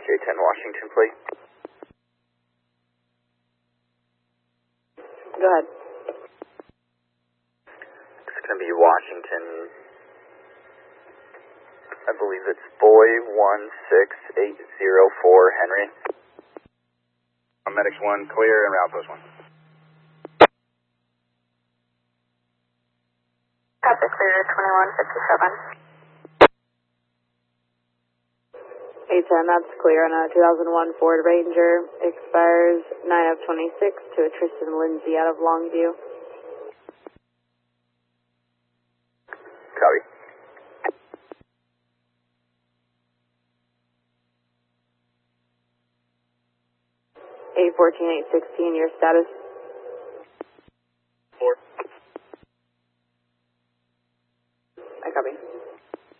J10 Washington, please. Go ahead. It's going to be Washington, I believe it's Boy 16804 Henry. Medics 1 clear and route post 1. Copy, clear 2157. 810, that's clear on a 2001 Ford Ranger. Expires 9 of 26 to a Tristan Lindsay out of Longview. Copy. 814, 816, your status?